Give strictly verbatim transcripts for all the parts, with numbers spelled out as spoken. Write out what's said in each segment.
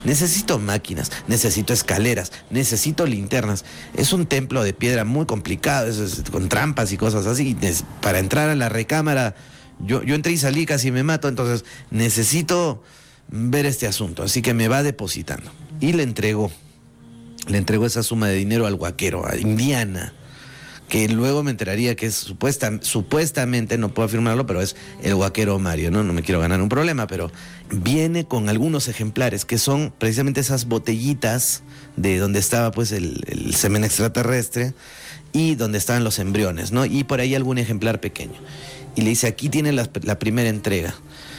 Necesito máquinas, necesito escaleras, necesito linternas. Es un templo de piedra muy complicado, es, es, con trampas y cosas así. Es, para entrar a la recámara, yo, yo entré y salí, casi me mato, entonces necesito ver este asunto. Así que me va depositando. Y le entregó, le entregó esa suma de dinero al huaquero, a Indiana, que luego me enteraría que es supuesta, supuestamente, no puedo afirmarlo, pero es el huaquero Mario, ¿no? No me quiero ganar un problema, pero viene con algunos ejemplares, que son precisamente esas botellitas de donde estaba pues el, el semen extraterrestre y donde estaban los embriones, ¿no? Y por ahí algún ejemplar pequeño. Y le dice, aquí tiene la, la primera entrega.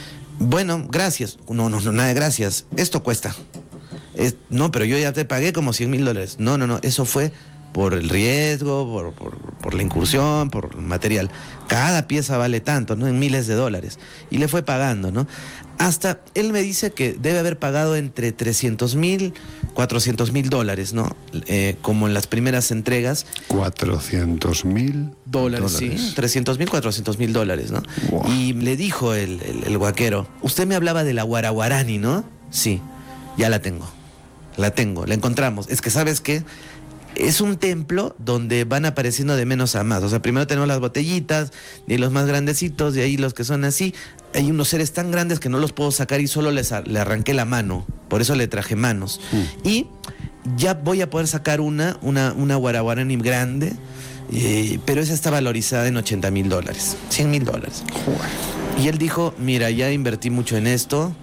Bueno, gracias. No, no, no, nada de gracias. Esto cuesta. Es, no, pero yo ya te pagué como cien mil dólares. No, no, no, eso fue por el riesgo, por, por, por la incursión, por el material. Cada pieza vale tanto, ¿no? En miles de dólares. Y le fue pagando, ¿no? Hasta él me dice que debe haber pagado entre trescientos mil, cuatrocientos mil dólares, ¿no? Eh, como en las primeras entregas. cuatrocientos mil dólares, sí. trescientos mil, cuatrocientos mil dólares, ¿no? Wow. Y le dijo el, el, el huaquero, usted me hablaba de la guaraguarani, ¿no? Sí, ya la tengo. La tengo, la encontramos. Es que, ¿sabes qué? Es un templo donde van apareciendo de menos a más. O sea, primero tenemos las botellitas, y los más grandecitos, de ahí los que son así. Hay unos seres tan grandes que no los puedo sacar y solo les a, le arranqué la mano. Por eso le traje manos. Mm. Y ya voy a poder sacar una, una, una guaraguarani grande, eh, pero esa está valorizada en ochenta mil dólares, cien mil dólares. Y él dijo, mira, ya invertí mucho en esto,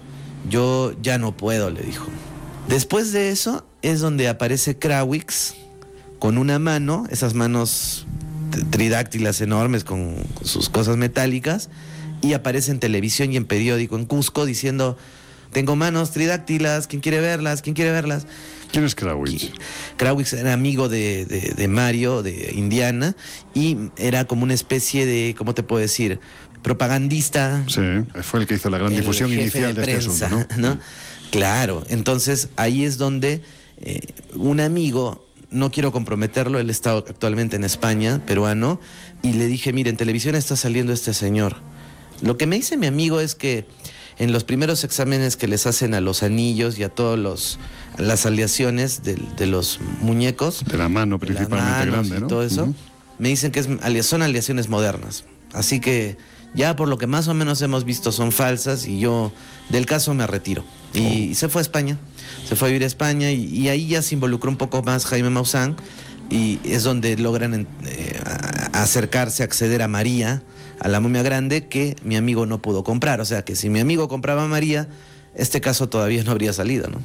yo ya no puedo, le dijo. Después de eso es donde aparece Krawix con una mano, esas manos tridáctilas enormes con sus cosas metálicas, y aparece en televisión y en periódico en Cusco diciendo, tengo manos tridáctilas, ¿quién quiere verlas? ¿Quién quiere verlas? ¿Quién es Krawix? Krawix era amigo de, de, de Mario, de Indiana, y era como una especie de, ¿cómo te puedo decir? Propagandista. Sí, fue el que hizo la gran difusión inicial de, de este prensa, asunto, ¿no? ¿no? Claro, entonces ahí es donde eh, un amigo, no quiero comprometerlo, él está actualmente en España, peruano, y le dije, mire, en televisión está saliendo este señor. Lo que me dice mi amigo es que en los primeros exámenes que les hacen a los anillos y a todos los las aleaciones de, de los muñecos, de la mano principalmente grande, ¿no? Y todo eso, uh-huh. Me dicen que es, son aleaciones modernas. Así que ya por lo que más o menos hemos visto son falsas y yo del caso me retiro. Y, oh. y se fue a España, se fue a vivir a España y, y ahí ya se involucró un poco más Jaime Maussan y es donde logran eh, acercarse, acceder a María, a la momia grande que mi amigo no pudo comprar. O sea que si mi amigo compraba a María, este caso todavía no habría salido, ¿no?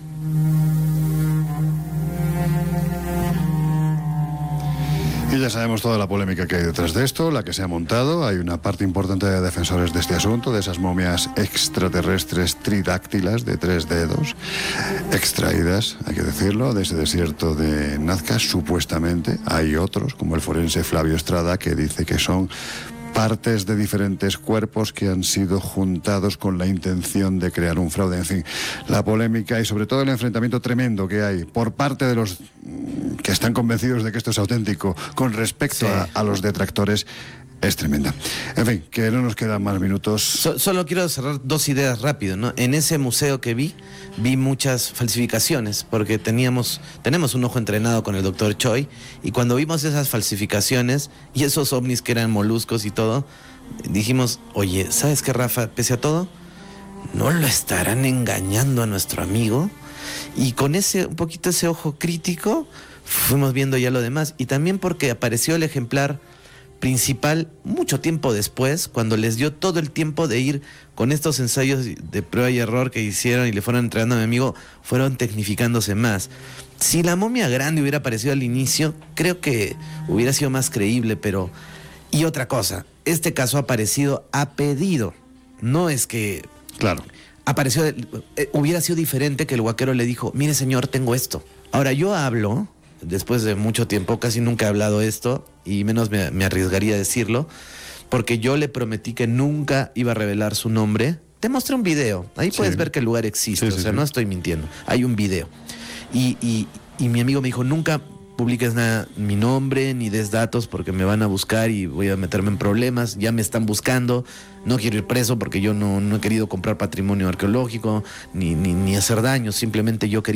Y ya sabemos toda la polémica que hay detrás de esto, la que se ha montado. Hay una parte importante de defensores de este asunto, de esas momias extraterrestres tridáctilas de tres dedos, extraídas, hay que decirlo, de ese desierto de Nazca, supuestamente. Hay otros, como el forense Flavio Estrada, que dice que son partes de diferentes cuerpos que han sido juntados con la intención de crear un fraude. En fin, la polémica y sobre todo el enfrentamiento tremendo que hay por parte de los que están convencidos de que esto es auténtico con respecto sí. a, a los detractores es tremenda. En fin, que no nos quedan más minutos. So, solo quiero cerrar dos ideas rápido, ¿no? En ese museo que vi, vi muchas falsificaciones, porque teníamos, tenemos un ojo entrenado con el doctor Choi, y cuando vimos esas falsificaciones y esos ovnis que eran moluscos y todo, dijimos, oye, ¿sabes qué, Rafa? Pese a todo, ¿no lo estarán engañando a nuestro amigo? Y con ese, un poquito ese ojo crítico, fuimos viendo ya lo demás. Y también porque apareció el ejemplar principal mucho tiempo después, cuando les dio todo el tiempo de ir con estos ensayos de prueba y error que hicieron y le fueron entregando a mi amigo, fueron tecnificándose más. Si la momia grande hubiera aparecido al inicio, creo que hubiera sido más creíble, pero... Y otra cosa, este caso ha aparecido a pedido, no es que... Claro. Apareció, eh, hubiera sido diferente que el huaquero le dijo, mire señor, tengo esto. Ahora yo hablo, después de mucho tiempo, casi nunca he hablado esto, y menos me, me arriesgaría a decirlo, porque yo le prometí que nunca iba a revelar su nombre. Te mostré un video, ahí sí. Puedes ver que el lugar existe, sí, sí, o sea, sí. No estoy mintiendo, hay un video. Y, y, y mi amigo me dijo, nunca publiques nada, mi nombre, ni des datos porque me van a buscar y voy a meterme en problemas. Ya me están buscando, no quiero ir preso porque yo no, no he querido comprar patrimonio arqueológico ni, ni, ni hacer daño, simplemente yo quería